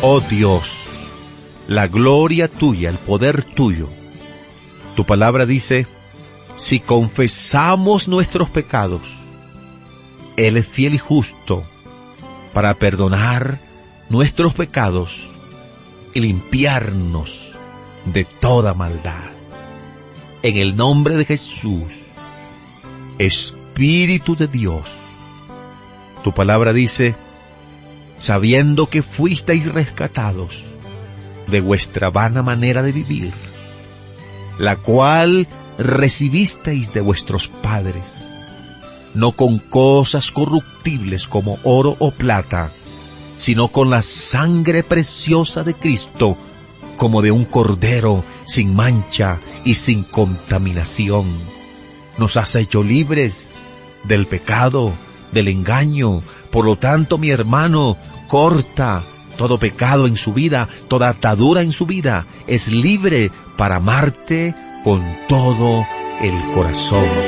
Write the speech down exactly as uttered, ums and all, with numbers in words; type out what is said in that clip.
Oh Dios, la gloria tuya, el poder tuyo. Tu palabra dice, si confesamos nuestros pecados, Él es fiel y justo para perdonar nuestros pecados y limpiarnos de toda maldad. En el nombre de Jesús, Espíritu de Dios, tu palabra dice, sabiendo que fuisteis rescatados de vuestra vana manera de vivir, la cual recibisteis de vuestros padres, no con cosas corruptibles como oro o plata, sino con la sangre preciosa de Cristo, como de un cordero sin mancha y sin contaminación. Nos has hecho libres del pecado, del engaño. Por lo tanto, mi hermano, corta todo pecado en su vida, toda atadura en su vida. Es libre para amarte con todo el corazón.